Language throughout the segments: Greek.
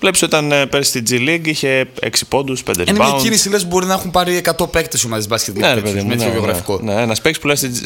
Βλέπεις όταν πέρσι στη G League είχε 6 πόντους, 5 rebounds. Είναι μια κίνηση, λες, μπορεί να έχουν πάρει 100 παίκτες ομάδες μπάσκετ με τέτοιο βιογραφικό. Ναι, ένας παίκτης που λέει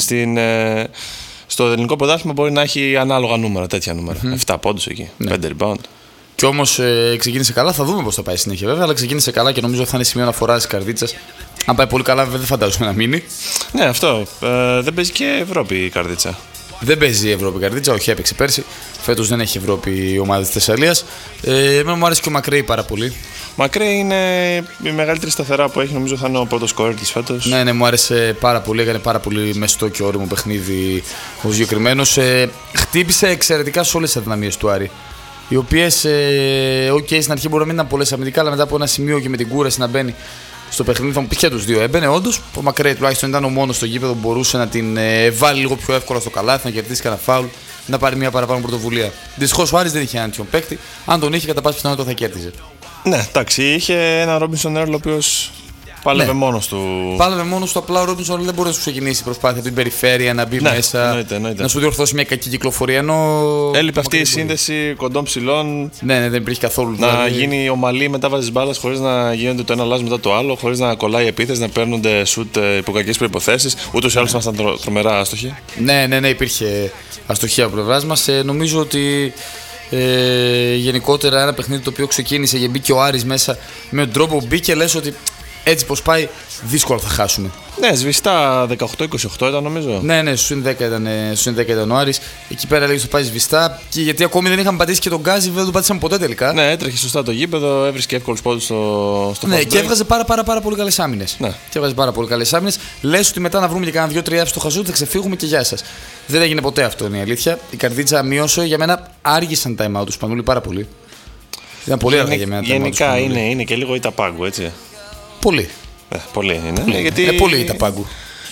στο ελληνικό πρωτάθλημα μπορεί να έχει ανάλογα νούμερα, τέτοια νούμερα. 7 πόντους εκεί, 5 rebound. Και όμως ξεκίνησε καλά, θα δούμε πώς θα πάει συνέχεια βέβαια, αλλά ξεκίνησε καλά και νομίζω θα είναι σημείο αναφοράς της Καρδίτσας. Αν πάει πολύ καλά, δεν φαντάζομαι να μείνει. Ναι, αυτό. Δεν παίζει και Ευρώπη η Καρδίτσα. Δεν παίζει η Ευρώπη η Καρδίτσα, όχι, έπαιξε πέρσι. Φέτος δεν έχει Ευρώπη η ομάδα της Θεσσαλίας. Εμένα μου άρεσε και ο Μακρέι πάρα πολύ. Μακρέι είναι η μεγαλύτερη σταθερά που έχει, νομίζω θα είναι ο πρώτος σκόρερ της φέτος. Ναι, μου άρεσε πάρα πολύ. Έκανε πάρα πολύ μεστό και όριμο παιχνίδι ο συγκεκριμένος. Χτύπησε εξαιρετικά σε όλες τις αδυναμίες του Άρη. Οι οποίες, στην αρχή μπορεί να μην ήταν πολλές αμυντικά, αλλά μετά από ένα σημείο και με την κούραση να μπαίνει στο παιχνίδι, θα μου πει και τους δύο έμπαινε. Όντως, ο Μακρέι τουλάχιστον ήταν ο μόνος στο γήπεδο που μπορούσε να την βάλει λίγο πιο εύκολα στο καλάθι, να κερδίσει κανένα φάουλ, να πάρει μια παραπάνω πρωτοβουλία. Δυστυχώς ο Άρης δεν είχε έναν τέτοιον παίκτη. Αν τον είχε, κατά πάσα πιθανότητα θα κέρδιζε. Ναι, εντάξει, είχε ένα Ρόμπινσον Έρλ ο οποίος πάλευε μόνος του. Πάλευε μόνος του, απλά ο Ρόμπινσον δεν μπορούσε να σου ξεκινήσει η προσπάθεια από την περιφέρεια να μπει μέσα, εννοείται. να σου διορθώσει μια κακή κυκλοφορία. Έλειπε αυτή η σύνδεση κοντών ψηλών. Ναι, δεν υπήρχε καθόλου. Να γίνει ομαλή μετάβαση μπάλας χωρίς να γίνεται το ένα λάθος μετά το άλλο, χωρίς να κολλάει η επίθεση, να παίρνονται σουτ υπό κακές προϋποθέσεις. Ούτως ή άλλως ήμασταν τρομερά άστοχοι. Ναι, υπήρχε αστοχία από πλευράς μας. Νομίζω ότι γενικότερα ένα παιχνίδι το οποίο ξεκίνησε και μπήκε ο Άρης μέσα με τον τρόπο που μπήκε, λες ότι έτσι πως πάει, δύσκολα θα χάσουμε. Ναι, σβηστά 18-28 ήταν νομίζω. Ναι, στους 10 ήταν ο Άρης. Εκεί πέρα λέγεις το πάει σβηστά. Και γιατί ακόμη δεν είχαμε πατήσει και τον Γκάζι, δεν τον πατήσαμε ποτέ τελικά. Ναι, έτρεχε σωστά το γήπεδο, έβρισκε εύκολους πόντους στο ναι, και έβγαζε πάρα πολύ καλές άμυνες. Ναι. Και έβγαζε πάρα πολύ καλές άμυνες. Λες ότι μετά να βρούμε και κάνα 2-3 εύστοχα στο χαζούτ, θα ξεφύγουμε και γεια σας. Δεν έγινε ποτέ αυτό, είναι η αλήθεια. Η Καρδίτσα μείωσε, για μένα άργησαν τα time out του Σπανούλη πάρα πολύ. Ήταν πολύ αργά για μένα. Γενικά είναι και λίγο ηταπάγκου, έτσι. Πολύ. Πολύ είναι. Γιατί πολύ ηταπάγκου.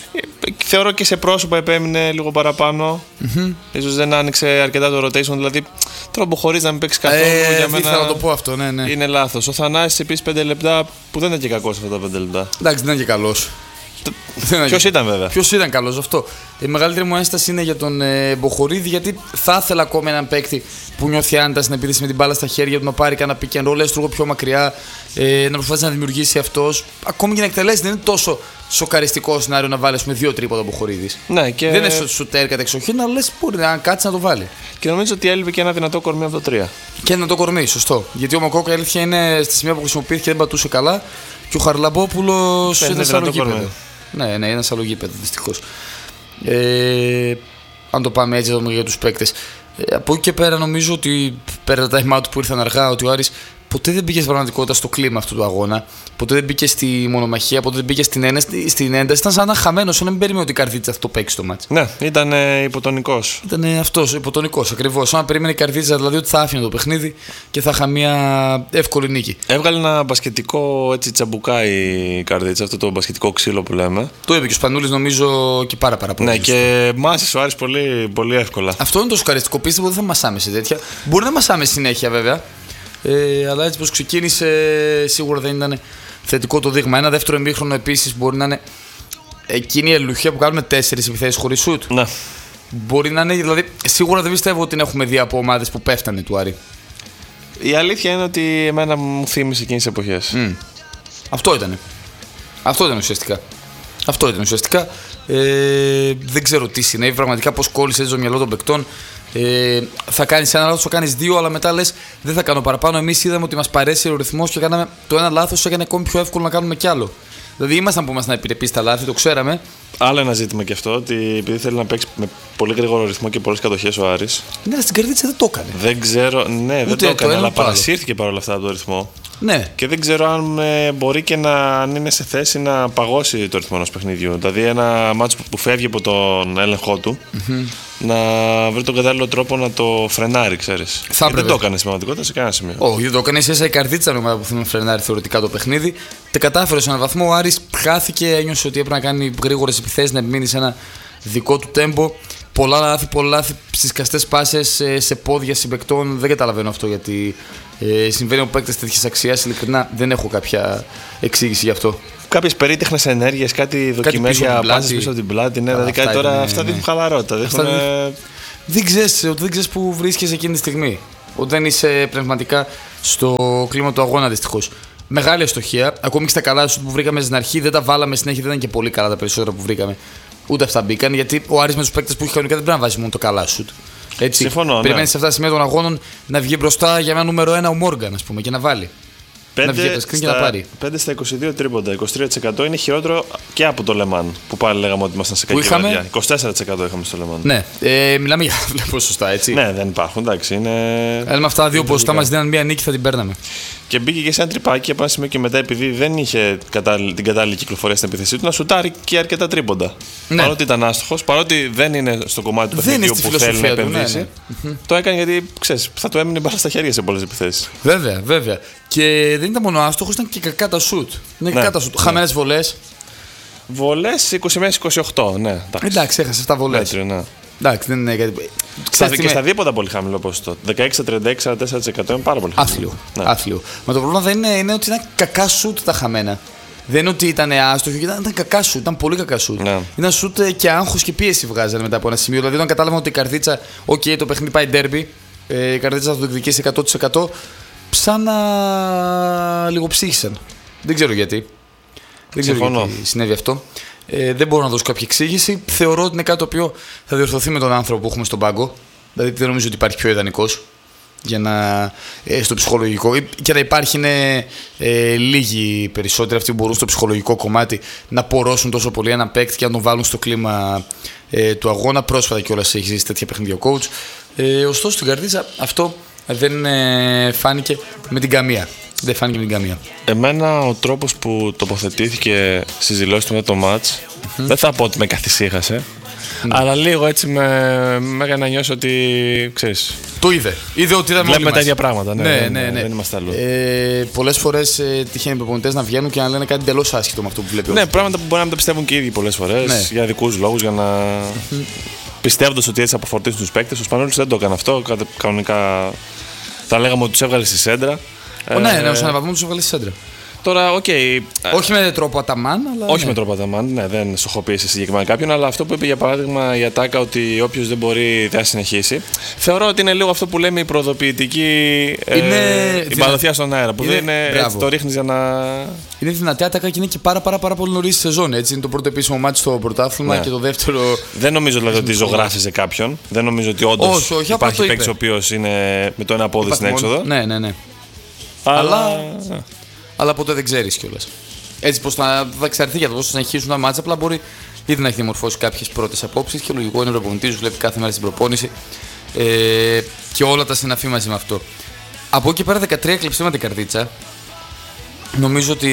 Θεωρώ και σε πρόσωπο επέμεινε λίγο παραπάνω. Ίσως δεν άνοιξε αρκετά το rotation. Δηλαδή τρόπο χωρίς να μην παίξει καθόλου. Για μένα ήθελα να το πω αυτό, ναι. Είναι λάθος. Ο Θανάσης επίσης 5 λεπτά που δεν ήταν και κακός αυτά τα 5 λεπτά. Εντάξει, δεν ήταν και καλός. Ποιος ήταν βέβαια. Ποιος ήταν καλός αυτό. Η μεγαλύτερη μου ένσταση είναι για τον Μποχορίδη, γιατί θα ήθελα ακόμη έναν παίκτη που νιώθει άνετα στην επίθεση με την μπάλα στα χέρια του, να πάρει κανένα pick and roll, έστω λίγο πιο μακριά, να προσπαθήσει να δημιουργήσει αυτός. Ακόμη και να εκτελέσει, δεν είναι τόσο σοκαριστικό σενάριο να βάλει με 2 τρίποτα Μποχορίδης. Ναι, και... Δεν είναι σουτέρ κατεξοχήν, αλλά λες μπορεί να κάτσει να το βάλει. Και νομίζω ότι έλειπε και ένα δυνατό κορμί από το 3. Και ένα δυνατό κορμί, σωστό. Γιατί ο Μακόκα η αλήθεια είναι στη σημεία που χρησιμοποιήθηκε δεν πατούσε καλά και ο Χαρλαμπόπουλος είναι σε άλλο γήπεδο. Ναι, είναι ένας άλλο γήπεδο δυστυχώς. Αν το πάμε έτσι, για τους παίκτες. Από εκεί και πέρα νομίζω ότι πέρα τα time out που ήρθαν αργά, ότι ο Άρης ποτέ δεν μπήκε στην πραγματικότητα στο κλίμα αυτού του αγώνα. Ποτέ δεν μπήκε στη μονομαχία, ποτέ δεν μπήκε στην ένταση. Ήταν σαν να χαμένο, σαν να μην περίμενε ότι η Καρδίτσα θα το παίξει το μάτι. Ναι, ήταν υποτονικός. Ήταν αυτός, υποτονικός ακριβώς. Σαν να περίμενε η Καρδίτσα δηλαδή ότι θα άφηνε το παιχνίδι και θα είχα μια εύκολη νίκη. Έβγαλε ένα μπασκετικό έτσι τσαμπουκάι η Καρδίτσα, αυτό το μπασκετικό ξύλο που λέμε. Το είπε και ο Σπανούλης νομίζω και πάρα πολύ. Ναι, και μάσησε ο Άρης πολύ, πολύ εύκολα. Αυτό είναι το σοκαριστικό. Πίστευα ότι δεν θα μασάμε σε τέτοια. Μπορεί να μασάμε συνέχεια βέβαια. Αλλά έτσι πως ξεκίνησε σίγουρα δεν ήταν θετικό το δείγμα. Ένα δεύτερο ημίχρονο επίσης μπορεί να είναι εκείνη η αλληλουχία που κάνουμε 4 επιθέσεις χωρίς σουτ. Ναι. Μπορεί να είναι, δηλαδή σίγουρα δεν πιστεύω ότι την έχουμε δει από ομάδες που πέφτανε του Άρη. Η αλήθεια είναι ότι εμένα μου θύμισε εκείνες τις εποχές. Αυτό ήταν ουσιαστικά. Δεν ξέρω τι συνέβη, πραγματικά πώς κόλλησε το μυαλό των παικτών. Θα κάνεις ένα λάθος, θα κάνεις 2, αλλά μετά λες δεν θα κάνω παραπάνω. Εμείς είδαμε ότι μας παρέσει ο ρυθμός και κάναμε το ένα λάθος, έκανε ακόμη πιο εύκολο να κάνουμε κι άλλο. Δηλαδή ήμασταν που ήμασταν επιρρεπείς στα λάθη, το ξέραμε. Άλλο ένα ζήτημα και αυτό, ότι επειδή θέλει να παίξει με πολύ γρήγορο ρυθμό και πολλές κατοχές ο Άρης. Ναι, στην Καρδίτσα δεν το έκανε. Δεν ξέρω, ναι, δεν το έκανε, αλλά παρασύρθηκε παρόλα αυτά από το ρυθμό. Ναι. Και δεν ξέρω αν μπορεί και να είναι σε θέση να παγώσει το ρυθμό ενός παιχνιδιού. Δηλαδή ένα μάτσο που φεύγει από τον έλεγχό του, να βρει τον κατάλληλο τρόπο να το φρενάρει, ξέρεις. Δεν το έκανε στην πραγματικότητα σε κανένα σημείο. Όχι, δεν το έκανε. Ίσα η Καρδίτσα είναι ομάδα που θέλει να φρενάρει θεωρητικά το παιχνίδι. Τε κατάφερε σε έναν βαθμό. Ο Άρης χάθηκε, ένιωσε ότι έπρεπε να κάνει γρήγορες επιθέσεις, να επιμείνει σε ένα δικό του τέμπο. Πολλά λάθη στις καστές πάσες, σε πόδια συμπαικτών. Δεν καταλαβαίνω αυτό γιατί συμβαίνει από παίκτες τέτοιας αξίας. Ειλικρινά δεν έχω κάποια εξήγηση γι' αυτό. Κάποιες περίτεχνες ενέργειες, κάτι δοκιμές για πάσες πίσω από την πλάτη. Ναι, δηλαδή τώρα αυτά δείχνουν χαλαρότητα. Δεν ξέρεις που βρίσκεσαι εκείνη τη στιγμή. ότι δεν είσαι πνευματικά στο κλίμα του αγώνα, δυστυχώς. Μεγάλη αστοχία. Ακόμη και στα καλά σου που βρήκαμε στην αρχή, δεν τα βάλαμε συνέχεια, δεν ήταν και πολύ καλά τα περισσότερα που βρήκαμε. Ούτε αυτά μπήκαν, γιατί ο Άρης με τους παίκτες που έχει κανονικά δεν πρέπει να βάζει μόνο το καλά σου. Έτσι. Συμφωνώ. Περιμένει σε αυτά τα σημεία των αγώνων να βγει μπροστά για ένα νούμερο 1 ο Μόργαν, ας πούμε, και να βάλει. 5 στα 22 τρίποντα, 23% είναι χειρότερο και από το Λεμάν. Που πάλι λέγαμε ότι ήμασταν σε κακή βραδιά. 24% είχαμε στο Λεμάν. Ναι, μιλάμε για ποσοστά, έτσι. Ναι, δεν υπάρχουν, εντάξει. Αλλά με αυτά τα δύο ποσοστά μας δίναν μία νίκη, θα την παίρναμε. Και μπήκε και σε ένα τρυπάκι από ένα σημείο και μετά, επειδή δεν είχε την κατάλληλη κυκλοφορία στην επίθεσή του, να σουτάρει και αρκετά τρίποντα. Ναι. Παρότι ήταν άστοχος, παρότι δεν είναι στο κομμάτι του παιχνιδιού που θέλει να επενδύσει. Ναι. Το έκανε γιατί ξέρεις, θα του έμεινε μπάλα στα χέρια σε πολλές επιθέσεις. Βέβαια, βέβαια. Και δεν ήταν μόνο άστοχος, ήταν και κακά τα σουτ. Ναι. Χαμένες βολές. Βολές 21-28, ναι. Εντάξει, έχασε 7 βολές. Ναι. Εντάξει, δεν είναι κάτι. Και στα δίποτα πολύ χαμηλό ποσοστό. 16-36-44% είναι πάρα πολύ χαμηλό. Άθλιο. Μα το πρόβλημα δεν είναι ότι ήταν κακά σουτ τα χαμένα. Δεν είναι ότι ήταν άστοχο, ήταν κακά σουτ, ήταν πολύ κακά σουτ. Ναι. Ήταν σουτ και άγχος και πίεση βγάζανε μετά από ένα σημείο. Δηλαδή, όταν κατάλαβαν ότι η Καρδίτσα, το παιχνίδι πάει ντέρμπι, η Καρδίτσα θα το διεκδικήσει 100%, σαν να λιγοψύχησαν. Δεν ξέρω γιατί. Δεν ξέρω γιατί συνέβη αυτό. Δεν μπορώ να δώσω κάποια εξήγηση. Θεωρώ ότι είναι κάτι το οποίο θα διορθωθεί με τον άνθρωπο που έχουμε στον πάγκο. Δηλαδή δεν νομίζω ότι υπάρχει πιο ιδανικός για να, στο ψυχολογικό. Και να υπάρχει είναι λίγοι περισσότεροι αυτοί που μπορούν στο ψυχολογικό κομμάτι να πορώσουν τόσο πολύ έναν παίκτη και να τον βάλουν στο κλίμα του αγώνα. Πρόσφατα κιόλας έχει ζήσει τέτοια παιχνίδια ο coach. Ωστόσο στην Καρδίτσα αυτό δεν φάνηκε με την καμία. Δεν φάνηκε με την καμία. Εμένα ο τρόπος που τοποθετήθηκε στις δηλώσεις του με το μάτς, δεν θα πω ότι με καθησύχασε, αλλά λίγο έτσι με έκανε να νιώσω ότι, ξέρεις... Το είδε ότι ήταν βλέπουμε τα ίδια πράγματα, ναι. Δεν είμαστε αλλού. Πολλές φορές τυχαίνει οι προπονητές να βγαίνουν και να λένε κάτι εντελώς άσχετο με αυτό που βλέπει. Ναι, πράγματα που μπορεί να μην τα πιστεύουν και οι ίδιοι πολλές φορές, για δικούς λόγους, για να... Πιστεύοντας ότι έτσι θα αποφορτήσουν τους παίκτες. Ο Σπανούλης δεν το έκανε αυτό, κανονικά θα λέγαμε ότι τους έβγαλε στη σέντρα. Ναι, ως έναν βαθμό τους έβγαλε στη σέντρα. Τώρα, όχι με τρόπο αταμάν, αλλά. Όχι με τρόπο αταμάν, ναι, δεν στοχοποίησε συγκεκριμένα κάποιον, αλλά αυτό που είπε για παράδειγμα η Ατάκα ότι όποιος δεν μπορεί δεν θα συνεχίσει. Θεωρώ ότι είναι λίγο αυτό που λέμε η προδοποιητική. Η παραδοθία στον αέρα. Που δεν είναι. Έτσι το ρίχνει για να. Είναι δυνατή Ατάκα και είναι και πάρα πολύ νωρίς στη σεζόν. Έτσι. Είναι το πρώτο επίσημο μάτι στο πρωτάθλημα και το δεύτερο. Δεν νομίζω δηλαδή ότι ζωγράφιζε κάποιον. Δεν νομίζω ότι όντως υπάρχει παίκτης ο οποίος είναι με το ένα πόδι στην έξοδο. Ναι. Αλλά ποτέ δεν ξέρεις κιόλας. Έτσι πως θα εξαρτηθεί για το πώς θα συνεχίσουν τα μάτσα. Απλά μπορεί ήδη να έχει διαμορφώσει κάποιες πρώτες απόψεις και λογικό είναι ο προπονητής που βλέπει κάθε μέρα στην προπόνηση και όλα τα συναφή μαζί με αυτό. Από εκεί πέρα 13 κλεψίματα η Καρδίτσα. Νομίζω ότι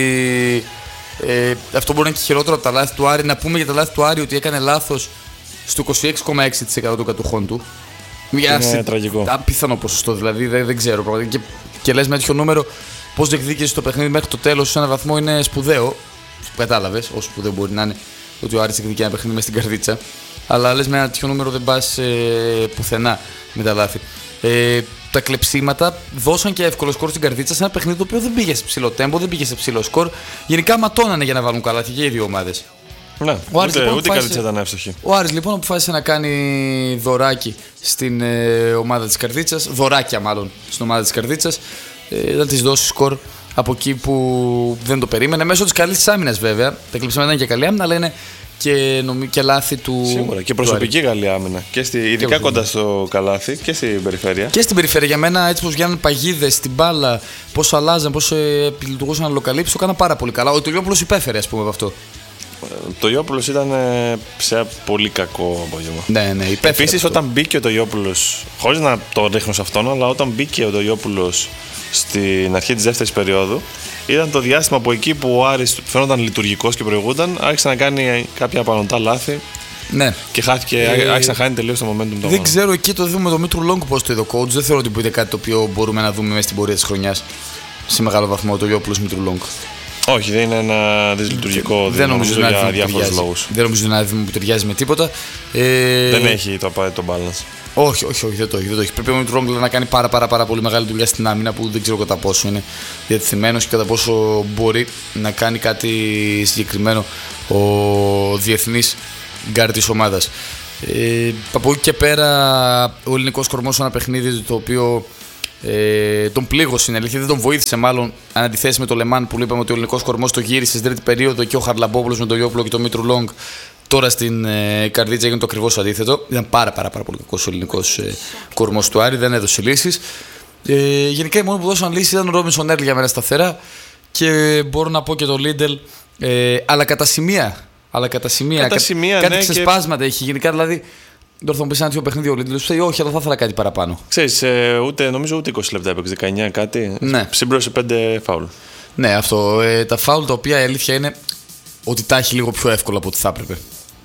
αυτό μπορεί να είναι και χειρότερο από τα λάθη του Άρη. Να πούμε για τα λάθη του Άρη ότι έκανε λάθος στο 26,6% των κατοχών του. Είναι τραγικό. Απίθανο ποσοστό δηλαδή, δεν ξέρω πραγματικά. Και λες με τέτοιο νούμερο. Πώς διεκδίκησε το παιχνίδι μέχρι το τέλος σε έναν βαθμό είναι σπουδαίο. Κατάλαβες, όσο σπουδαίο μπορεί να είναι ότι ο Άρης διεκδικεί ένα παιχνίδι μέσα στην Καρδίτσα. Αλλά λες με ένα τέτοιο νούμερο δεν πας πουθενά με τα λάθη. Τα κλεψίματα δώσαν και εύκολο σκορ στην Καρδίτσα σε ένα παιχνίδι το οποίο δεν πήγε σε ψηλό τέμπο, δεν πήγε σε ψηλό σκορ. Γενικά ματώνανε για να βάλουν καλάθι και οι δύο ομάδες. Ναι, ούτε η Καρδίτσα ήταν εύστοχη. Ο Άρης λοιπόν αποφάσισε να κάνει δωράκι στην ομάδα της Καρδίτσας, δωράκια μάλλον στην ομάδα της Καρδίτσας. Να της δώσει σκορ από εκεί που δεν το περίμενε. Μέσω της καλής της άμυνας βέβαια. Τα κλεψίματα είναι και καλή άμυνα, αλλά είναι και λάθη του. Σίγουρα και προσωπική καλή άμυνα. Ειδικά κοντά στο καλάθι και στην περιφέρεια. Και στην περιφέρεια για μένα, έτσι πως βγαίνουν παγίδες στην μπάλα, πώς αλλάζαν, πώς επιλειτουργούσαν να αλλοκαλύψει, το έκανα πάρα πολύ καλά. Ο Τολιόπουλος υπέφερε, ας πούμε, από αυτό. Το Ιόπουλος ήταν σε ένα πολύ κακό απόγευμα. Ναι, επίσης, όταν μπήκε ο Τολιόπουλος, χωρίς να το ρίχνω σε αυτόν, αλλά όταν μπήκε ο Τολιόπουλος στην αρχή της δεύτερης περίοδου, ήταν το διάστημα από εκεί που ο Άρης φαίνονταν λειτουργικός και προηγούνταν, άρχισε να κάνει κάποια απανωτά λάθη. Ναι. Και άρχισε να χάνει τελείως το momentum. Δεν ξέρω εκεί το δούμε το Μήτρου Λόγκ πώς το είδε ο coach. Δεν θεωρώ ότι είναι κάτι το οποίο μπορούμε να δούμε μέσα στην πορεία της χρονιάς σε μεγάλο βαθμό ο Τολιόπουλος Μήτρου Λόγκ. Όχι, δεν είναι ένα δυσλειτουργικό δίδυμο για διάφορους λόγους. Δεν νομίζω να είναι ένα δίδυμο που ταιριάζει με τίποτα. Δεν έχει το απαραίτητο balance. Όχι, δεν το έχει. Πρέπει ο Μητρόγκ να κάνει πάρα πολύ μεγάλη δουλειά στην άμυνα που δεν ξέρω κατά πόσο είναι διατεθειμένος και κατά πόσο μπορεί να κάνει κάτι συγκεκριμένο ο διεθνής γκάρ της ομάδας. Από εκεί και πέρα ο ελληνικός κορμός είναι ένα παιχνίδι το οποίο Τον πλήγωσε, είναι αλήθεια, δεν τον βοήθησε μάλλον. Αν αντιθέσει με το Λεμάν που είπαμε ότι ο ελληνικός κορμός το γύρισε στην τρίτη περίοδο και ο Χαρλαμπόπουλος με τον Γιόπουλο και τον Μήτρου Λόγκ. Τώρα στην Καρδίτσα έγινε το ακριβώς αντίθετο. Ήταν πάρα πολύ κακός ο ελληνικός κορμός του Άρη, δεν έδωσε λύσεις. Γενικά οι μόνοι που δώσαν λύσεις ήταν ο Ρόμπινσον Έρλ για μένα σταθερά και μπορώ να πω και το Λίντελ, αλλά κατά σημεία. Κάτι ξεσπάσματα έχει γενικά, δηλαδή. Τώρα θα μου πει ένα τέτοιο παιχνίδι ο Λίντελ, όχι, αλλά θα ήθελα κάτι παραπάνω. Ξέρεις, νομίζω ούτε 20 λεπτά έπαιξε, 19 κάτι. Ναι. Συμπλήρωσε 5 φάουλ. Ναι, αυτό. Τα φάουλ τα οποία η αλήθεια είναι ότι τα έχει λίγο πιο εύκολα από ό,τι θα έπρεπε.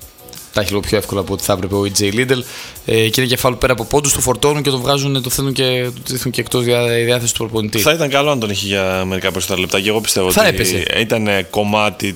Ο EJ Liddell και είναι και φάουλ πέρα από πόντους, του φορτώνουν και το βγάζουν, το θέλουν και το τίθουν και εκτός διάθεση του προπονητή. Θα ήταν καλό αν τον είχε για μερικά περισσότερα λεπτά και εγώ πιστεύω ότι ήταν κομμάτι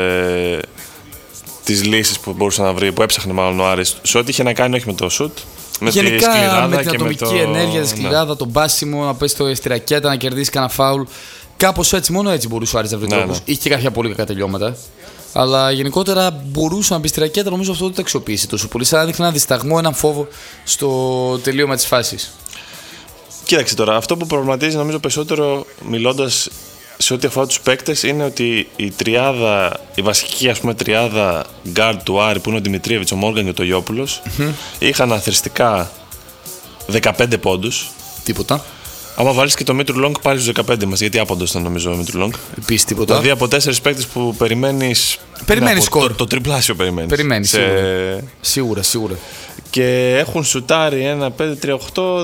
της λύσης που μπορούσε να βρει, που έψαχνε μάλλον ο Άρης, σε ό,τι είχε να κάνει, όχι με το σουτ. Γενικά τη σκληράδα με την ατομική ενέργεια, τη σκληράδα, τον πάσιμο, να πέσει στη ρακέτα, να κερδίσει κανένα φάουλ. Κάπως έτσι, μόνο έτσι μπορούσε ο Άρης να βρει τρόπους. Είχε και κάποια πολύ κακά τελειώματα. Αλλά γενικότερα μπορούσε να μπει στη ρακέτα, νομίζω αυτό δεν το αξιοποίησε τόσο πολύ. Σαν να δείχνει ένα δισταγμό, έναν φόβο στο τελείωμα της φάσης. Κοίταξε τώρα, αυτό που προβληματίζει νομίζω περισσότερο μιλώντας σε ό,τι αφορά τους παίκτες είναι ότι η βασική τριάδα guard του Άρη που είναι ο Δημητρίεβιτς, ο Μόργαν και ο Γιόπουλος είχαν αθρηστικά 15 πόντους. Τίποτα. Άμα βάλεις και το Μήτρου Λόγκ πάλι στους 15 μας, γιατί άποντος ήταν νομίζω ο Μήτρου Λόγκ. Επίσης τίποτα. Δηλαδή από 4 παίκτες που περιμένεις σκορ. Το τριπλάσιο περιμένεις. Σίγουρα. Και έχουν σουτάρει 1, 5, 3, 8,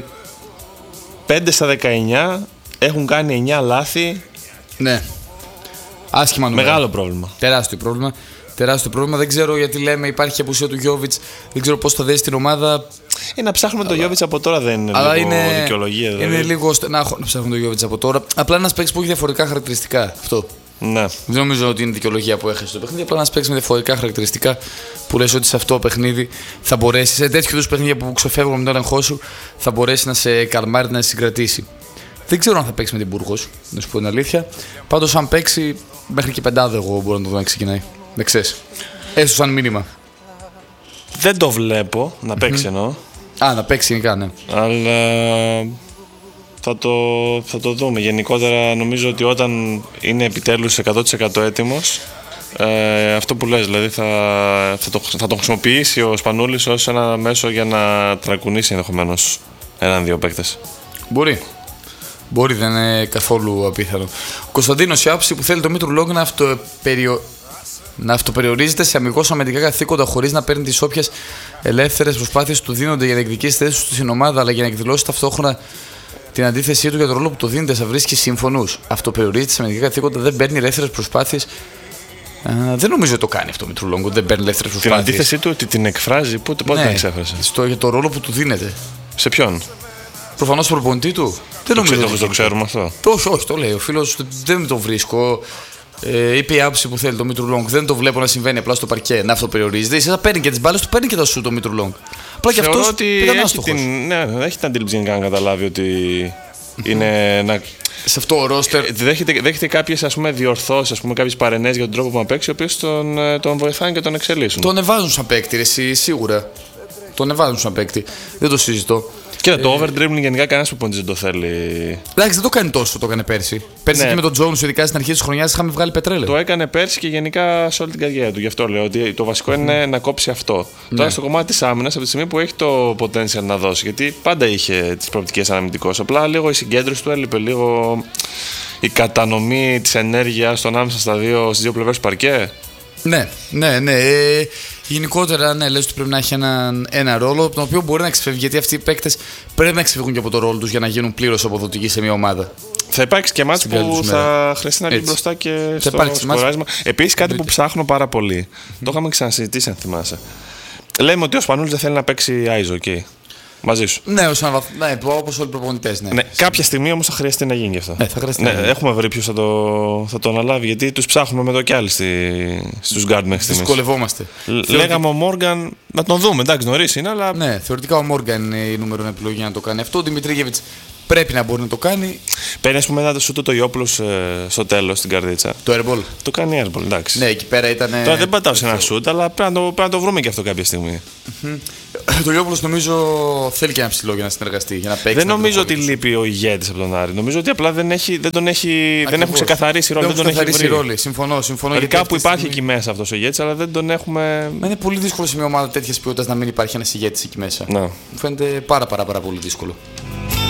5 στα 19, έχουν κάνει 9 λάθη. Ναι. Άσχημα νούμερα. Μεγάλο πρόβλημα. Τεράστιο πρόβλημα. Δεν ξέρω γιατί λέμε υπάρχει και απουσία του Γιόβιτς. Δεν ξέρω πώς θα δέσει την ομάδα. Να ψάχνουμε τον Γιόβιτς από τώρα δεν είναι λίγο δικαιολογία. Δηλαδή. Είναι λίγο στενάχο να ψάχνουμε τον Γιόβιτς από τώρα. Απλά ένας παίκτης που έχει διαφορετικά χαρακτηριστικά. Αυτό. Ναι. Δεν νομίζω ότι είναι δικαιολογία που έχασε το παιχνίδι. Απλά ένας παίκτης με διαφορετικά χαρακτηριστικά που λες ότι σε αυτό το παιχνίδι θα μπορέσει, σε τέτοιου είδους παιχνίδια που ξεφεύγουν με τον έλεγχό σου, θα μπορέσει να σε καλμάρει, να σε συγκρατήσει. Δεν ξέρω αν θα παίξει με την Μπούργος, να σου πω την αλήθεια. Πάντως, αν παίξει, μέχρι και πεντάδο εγώ μπορώ να το δω να ξεκινάει. Δεν ξέρεις. Έστω σαν μήνυμα. Δεν το βλέπω να παίξει εννοώ. Να παίξει γενικά, ναι. Αλλά θα το δούμε. Γενικότερα νομίζω ότι όταν είναι επιτέλους 100% έτοιμος, αυτό που λες, δηλαδή θα τον χρησιμοποιήσει ο Σπανούλης ως ένα μέσο για να τρακουνήσει ενδεχομένως έναν-δύο παίκτες. Μπορεί, δεν είναι καθόλου απίθανο. Ο Κωνσταντίνος, η άποψη που θέλει το Μήτρου Λόγκ να αυτοπεριορίζεται σε αμυγός αμυντικά καθήκοντα χωρίς να παίρνει τις όποιες ελεύθερες προσπάθειες του δίνονται για να εκδικήσει θέσεις του στην ομάδα, αλλά για να εκδηλώσει ταυτόχρονα την αντίθεσή του για τον ρόλο που του δίνεται, θα βρίσκει σύμφωνους. Αυτοπεριορίζεται σε αμυντικά καθήκοντα, δεν παίρνει ελεύθερες προσπάθειες. Δεν νομίζω ότι το κάνει αυτό ο Μήτρου Λόγκ, δεν παίρνει ελεύθερες προσπάθειες. Την αντίθεσή του ότι την εκφράζει, πότε την εξέφρασε. Για τον ρόλο που του δίνεται. Σε ποιον? Προφανώς τον προπονητή του. Δεν νομίζω ότι το ξέρουμε αυτό. Όχι, το λέει. Ο φίλος δεν το βρίσκω. Είπε η άποψη που θέλει το Μήτρου Λόγκ. Δεν το βλέπω να συμβαίνει απλά στο παρκέ, να αυτοπεριορίζεται. Ίσως παίρνει και τις μπάλες του, παίρνει και τα σου το Μήτρου Λόγκ. Απλά και αυτός ήταν άστοχος. Έχει την αντίληψη γενικά να καταλάβει ότι είναι ένα. Σε αυτό ο ρόστερ. Δέχεται κάποιες διορθώσεις, κάποιες παρενέσεις για τον τρόπο που να παίξει, οι οποίες τον βοηθάνε και τον εξελίσσουν. Τον εβάζουν σαν παίκτη, σίγουρα. Τον εβάζουν σαν παίκτη. Δεν το συζητώ. Κοίτα, το overdribbling γενικά κανένας προπονητής δεν το θέλει. Εντάξει, δεν το κάνει τόσο, το έκανε πέρσι. Πέρσι και με τον Jones, ειδικά στην αρχή της χρονιάς, είχαμε βγάλει πετρέλαιο. Το έκανε πέρσι και γενικά σε όλη την καριέρα του. Γι' αυτό λέω ότι το βασικό είναι να κόψει αυτό. Τώρα στο κομμάτι της άμυνας, από τη στιγμή που έχει το potential να δώσει, γιατί πάντα είχε τις προοπτικές αναμυντικός, απλά λίγο η συγκέντρωση του έλειπε, λίγο η κατανομή της ενέργειας των άμεσα στις δύο πλευρές του παρκέ. Ναι. Γενικότερα, ναι, λες ότι πρέπει να έχει ένα ρόλο, τον οποίο μπορεί να ξεφεύγει, γιατί αυτοί οι παίκτες πρέπει να ξεφύγουν και από το ρόλο τους για να γίνουν πλήρως αποδοτικοί σε μια ομάδα. Θα υπάρξει και μάτς που θα χρειαστεί να βγει μπροστά και στο σκοράρισμα. Επίσης, κάτι που ψάχνω πάρα πολύ, το είχαμε ξανασυζητήσει, αν θυμάσαι. Λέμε ότι ο Σπανούλης δεν θέλει να παίξει Άιζο, μαζί σου. Ναι, όπως όλοι οι προπονητές. Ναι. Κάποια στιγμή όμως θα χρειαστεί να γίνει αυτό. Έχουμε βρει ποιος θα το αναλάβει, γιατί τους ψάχνουμε εδώ κι άλλοι στους guard μέχρι στιγμής. Δυσκολευόμαστε. Λέγαμε ο Μόργαν να τον δούμε, εντάξει, νωρίς είναι, αλλά. Ναι, θεωρητικά ο Μόργαν είναι η νούμερο 1 επιλογή να το κάνει αυτό. Ο Δημητρίγεβιτς πρέπει να μπορεί να το κάνει. Παίρνει, ας πούμε, ένα σου το Ιόπουλος στο τέλος, στην καρδίτσα. Το airball. Το κάνει airball, εντάξει. Ναι, εκεί πέρα ήταν. Τώρα δεν πατάω σε ένα σουτ, αλλά πρέπει να το βρούμε και αυτό κάποια στιγμή. Το Ιόπουλος νομίζω θέλει και ένα ψηλό για να συνεργαστεί. Για να παίξει, δεν νομίζω ότι λείπει ο ηγέτης από τον Άρη. Νομίζω ότι απλά δεν έχουν ξεκαθαρίσει ρόλο. Δεν έχουν ξεκαθαρίσει ρόλο. Συμφωνώ. Δηλαδή κάπου υπάρχει εκεί μέσα αυτός ο ηγέτης, αλλά δεν τον έχουμε. Είναι πολύ δύσκολο σε μια ομάδα τέτοιας ποιότητας να μην υπάρχει ένας ηγέτης εκεί μέσα. Να. Μου φαίνεται πάρα πολύ δύσκολο.